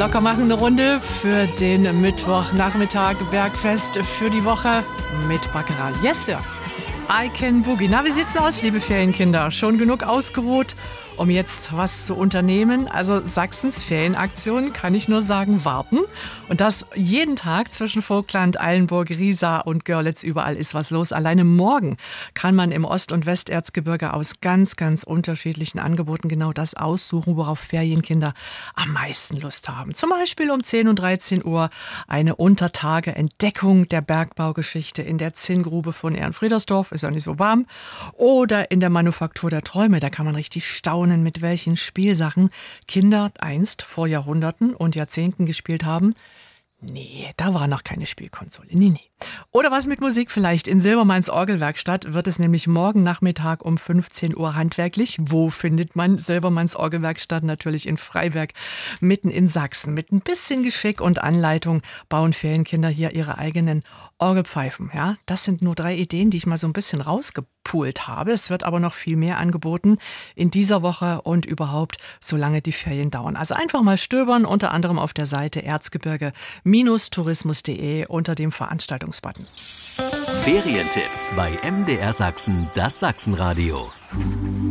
locker machen eine Runde für den Mittwochnachmittag Bergfest für die Woche mit Baccarat. Yes, Sir. I can boogie. Na, wie sieht's aus, liebe Ferienkinder? Schon genug ausgeruht, um jetzt was zu unternehmen? Also Sachsens Ferienaktion, kann ich nur sagen, warten. Und das jeden Tag zwischen Vogtland, Eilenburg, Riesa und Görlitz. Überall ist was los. Alleine morgen kann man im Ost- und Westerzgebirge aus ganz, ganz unterschiedlichen Angeboten genau das aussuchen, worauf Ferienkinder am meisten Lust haben. Zum Beispiel um 10 und 13 Uhr eine Untertage-Entdeckung der Bergbaugeschichte in der Zinngrube von Ehrenfriedersdorf. Ist ja nicht so warm. Oder in der Manufaktur der Träume. Da kann man richtig staunen, mit welchen Spielsachen Kinder einst vor Jahrhunderten und Jahrzehnten gespielt haben. Nee, da war noch keine Spielkonsole. Nee. Oder was mit Musik vielleicht. In Silbermanns Orgelwerkstatt wird es nämlich morgen Nachmittag um 15 Uhr handwerklich. Wo findet man Silbermanns Orgelwerkstatt? Natürlich in Freiberg, mitten in Sachsen. Mit ein bisschen Geschick und Anleitung bauen Ferienkinder hier ihre eigenen Orgelpfeifen. Ja, das sind nur 3 Ideen, die ich mal so ein bisschen rausgepult habe. Es wird aber noch viel mehr angeboten in dieser Woche und überhaupt, solange die Ferien dauern. Also einfach mal stöbern, unter anderem auf der Seite erzgebirge-tourismus.de unter dem Veranstaltungsbutton. Ferientipps bei MDR Sachsen, das Sachsenradio.